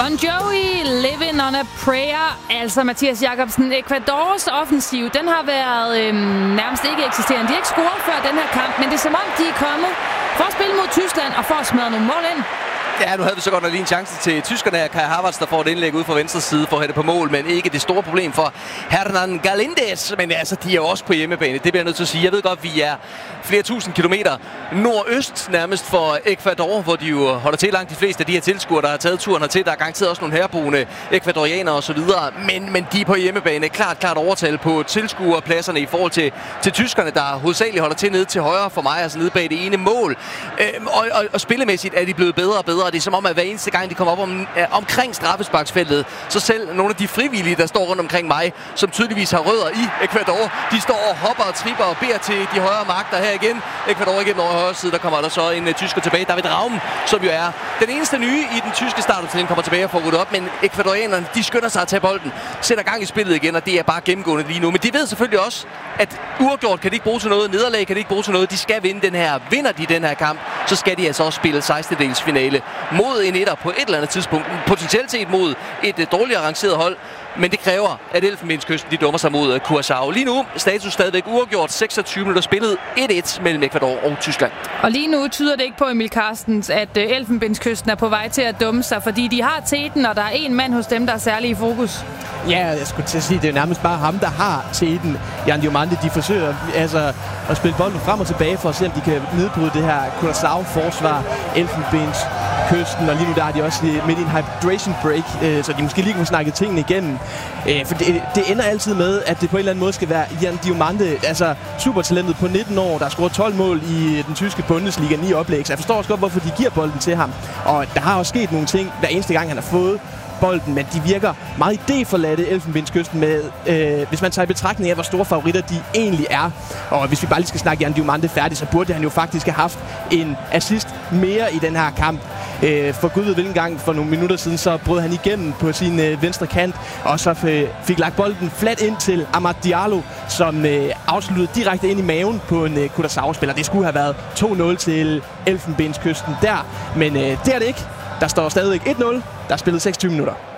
Bon Jovi, Living on a Prayer. Altså, Mathias Jakobsen, Ecuadors offensiv, den har været nærmest ikke eksisterende. De har ikke scoret før den her kamp, men det er som om, de er kommet for at spille mod Tyskland og for at smadre nogle mål ind. Ja, nu havde vi så godt nok lige en chance til tyskerne her. Kai Havertz, der får et indlæg ud fra venstre side for at have det på mål, men ikke det store problem for Hernan Galíndez. Men altså, de er jo også på hjemmebane. Det bliver jeg nødt til at sige. Jeg ved godt, vi er flere tusind kilometer nordøst nærmest for Ecuador, hvor de jo holder til langt de fleste af de her tilskuere, der har taget turen hertil. Der er garanteret også nogle herboende ecuadorianere osv. Men de er på hjemmebane. Klart overtal på tilskuerpladserne i forhold til tyskerne, der hovedsageligt holder til nede til højre for mig, altså nede bag det ene mål. Og spillemæssigt er de blevet bedre og bedre. Det er som om, at hver eneste gang, de kommer op omkring straffesparksfeltet, så selv nogle af de frivillige, der står rundt omkring mig, som tydeligvis har rødder i Ecuador, de står og hopper og tripper og beder til de højre magter her igen. Ecuador igen over højre side, der kommer der så en tysker tilbage. David Raum, som jo er den eneste nye i den tyske startopstilling, kommer tilbage og får ryddet op. Men ecuadorianerne, de skynder sig at tage bolden, sætter gang i spillet igen, og det er bare gennemgående lige nu. Men de ved selvfølgelig også, at uafgjort kan de ikke bruge til noget, nederlag kan de ikke bruge til noget. De skal vinde den her. Vinder de den her kamp, så skal de altså også spille 16. finale mod en etter på et eller andet tidspunkt. Potentielt set mod et dårligere rangeret hold. Men det kræver, at Elfenbenskysten de dummer sig mod Curaçao. Lige nu status stadigvæk uafgjort. 26 minutter spillet. 1-1 mellem Ecuador og Tyskland. Og lige nu tyder det ikke på, Emil Carstens, at Elfenbenskysten er på vej til at dumme sig, fordi de har teten, og der er en mand hos dem, der er særlig i fokus. Ja, jeg skulle til at sige, det er nærmest bare ham, der har teten. Jan Diomande, de forsøger at spille bolden frem og tilbage for at se, om de kan nedbryde det her Curaçao-forsvar. Elfenbenskysten, og lige nu der er de også midt i en hydration break, så de måske lige kan snakke tingene igennem. For det ender altid med, at det på en eller anden måde skal være Jan Diomande, altså supertalentet på 19 år, der har scoret 12 mål i den tyske Bundesliga 9 oplæg. Så jeg forstår også godt, hvorfor de giver bolden til ham. Og der har også sket nogle ting, hver eneste gang han har fået bolden, men de virker meget idéforladte, Elfenbenskysten, med, hvis man tager i betragtning af, hvor store favoritter de egentlig er. Og hvis vi bare lige skal snakke Jan Diomande færdig, så burde han jo faktisk have haft en assist mere i den her kamp. For gud ved hvilken gang for nogle minutter siden, så brød han igennem på sin venstre kant, og så fik lagt bolden flat ind til Amad Diallo, som afsluttede direkte ind i maven på en Curaçao-spiller. Det skulle have været 2-0 til Elfenbenskysten der, men det er det ikke. Der står stadigvæk 1-0. Der er spillet 26 minutter.